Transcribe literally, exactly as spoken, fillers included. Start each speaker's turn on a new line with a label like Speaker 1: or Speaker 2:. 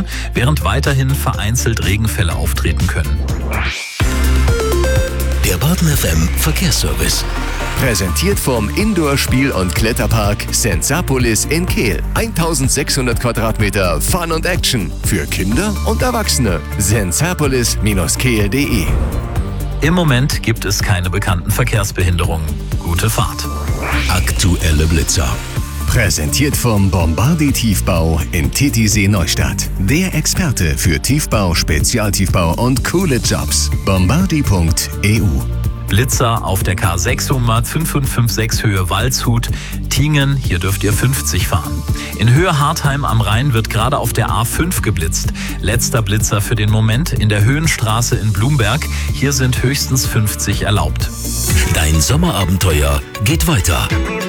Speaker 1: werden, während weiterhin vereinzelt Regenfälle auftreten können.
Speaker 2: Der Baden F M Verkehrsservice.
Speaker 3: Präsentiert vom Indoor-Spiel- und Kletterpark Sensapolis in Kehl. eintausendsechshundert Quadratmeter Fun und Action für Kinder und Erwachsene. sensapolis Bindestrich kehl punkt de.
Speaker 1: Im Moment gibt es keine bekannten Verkehrsbehinderungen. Gute Fahrt.
Speaker 2: Aktuelle Blitzer.
Speaker 3: Präsentiert vom Bombardi Tiefbau in Titisee Neustadt. Der Experte für Tiefbau, Spezialtiefbau und coole Jobs. bombardi punkt e u.
Speaker 1: Blitzer auf der K sechshundert fünfhundertsechsundfünfzig Höhe Waldshut, Tingen, hier dürft ihr fünfzig fahren. In Höhe Hartheim am Rhein wird gerade auf der A fünf geblitzt. Letzter Blitzer für den Moment in der Höhenstraße in Blumberg. Hier sind höchstens fünfzig erlaubt.
Speaker 2: Dein Sommerabenteuer geht weiter.